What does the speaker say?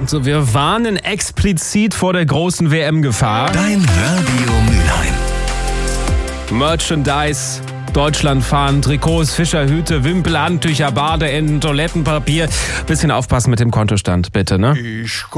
So, wir warnen explizit vor der großen WM-Gefahr. Dein Radio Mülheim. Merchandise, Deutschlandfahnen, Trikots, Fischerhüte, Wimpel, Handtücher, Badeenden, Toilettenpapier. Bisschen aufpassen mit dem Kontostand, bitte, ne?